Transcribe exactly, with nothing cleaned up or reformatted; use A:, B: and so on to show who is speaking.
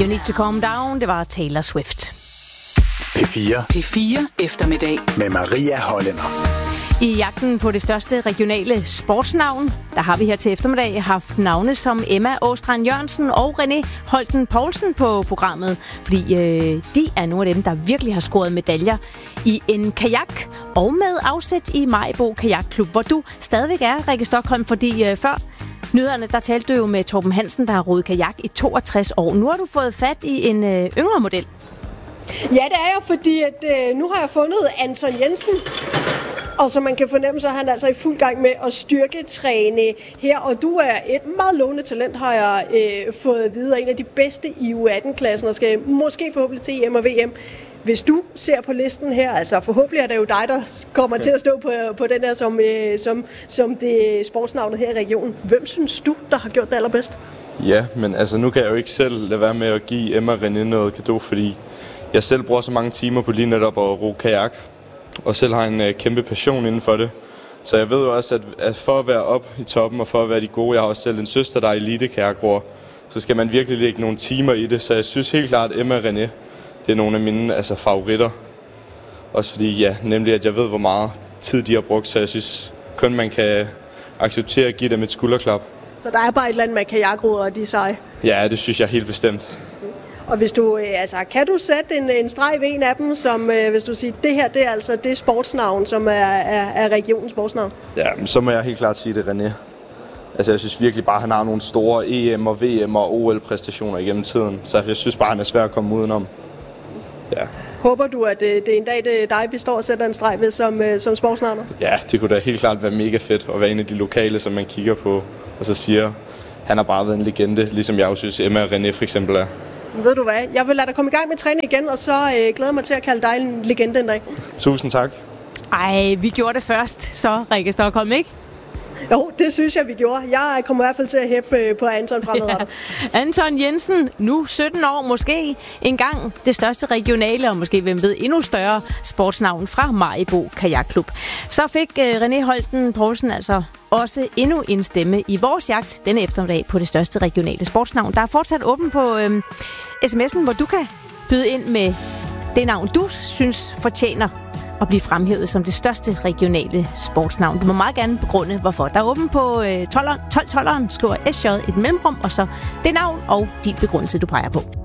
A: You Need to Calm Down, det var Taylor Swift.
B: P fire.
C: P fire eftermiddag.
B: Med Maria Hollænder.
A: I jagten på det største regionale sportsnavn, der har vi her til eftermiddag haft navne som Emma Åstrand Jørgensen og René Holten Poulsen på programmet. Fordi øh, de er nogle af dem, der virkelig har scoret medaljer i en kajak. Og med afsæt i Maribo Kajakklub, hvor du stadigvæk er, Rikke Stockholm, fordi øh, før nyhederne, der talte du jo med Torben Hansen, der har rodet kajak i toogtres år. Nu har du fået fat i en øh, yngre model.
D: Ja, det er jeg, fordi at, øh, nu har jeg fundet Anton Jensen. Og som man kan fornemme, så er han altså i fuld gang med at styrketræne her. Og du er et meget lovende talent, har jeg øh, fået at vide, en af de bedste i U atten-klassen, og skal måske forhåbentlig til E M og V M. Hvis du ser på listen her, altså forhåbentlig er det jo dig, der kommer til at stå på, på den her som, øh, som, som det sportsnavnet her i regionen. Hvem synes du, der har gjort det allerbedst?
E: Ja, men altså nu kan jeg jo ikke selv lade være med at give Emma og René noget cadeau, fordi jeg selv bruger så mange timer på lige netop at ro kajak, og selv har en uh, kæmpe passion inden for det. Så jeg ved jo også, at, at for at være op i toppen og for at være de gode, jeg har også selv en søster, der er elite kajakroer, så skal man virkelig lægge nogle timer i det. Så jeg synes helt klart, at Emma og René, det er nogle af mine altså, favoritter. Også fordi, ja, nemlig at jeg ved, hvor meget tid de har brugt, så jeg synes kun man kan acceptere at give dem et skulderklap.
D: Så der er bare et eller andet med kajakroer, og de er seje?
E: Ja, det synes jeg helt bestemt.
D: Og hvis du, altså, kan du sætte en, en streg ved en af dem, som øh, hvis du siger, det her, det er altså det sportsnavn, som er, er, er regionens sportsnavn?
E: Ja, men så må jeg helt klart sige det, René. Altså, jeg synes virkelig bare, at han har nogle store E M og V M og O L-præstationer igennem tiden. Så jeg synes bare, han er svær at komme udenom. Ja.
D: Håber du, at det, det er en dag, det er dig, vi står og sætter en streg ved som, øh, som sportsnavn?
E: Ja, det kunne da helt klart være mega fedt at være en af de lokale, som man kigger på, og så siger, han har bare været en legende, ligesom jeg også synes, Emma og René for eksempel er.
D: Ved du hvad, jeg vil lade dig komme i gang med træning igen, og så øh, glæder mig til at kalde dig en legende en dag.
E: Tusind tak.
A: Ej, vi gjorde det først, så Rikke Stockholm, ikke?
D: Jo, det synes jeg, vi gjorde. Jeg kommer i hvert fald til at hæppe på Anton fremadrettet.
A: Ja. Anton Jensen, nu sytten år, måske engang det største regionale, og måske hvem ved endnu større sportsnavn fra Maribo Kajakklub. Så fik uh, René Holten Poulsen altså også endnu en stemme i vores jagt denne eftermiddag på det største regionale sportsnavn. Der er fortsat åben på uh, sms'en, hvor du kan byde ind med det navn, du synes fortjener at blive fremhævet som det største regionale sportsnavn. Du må meget gerne begrunde, hvorfor. Der er åben på tolv tolv-tolveren, skriver S J et mellemrum, og så det navn og din begrundelse, du peger på.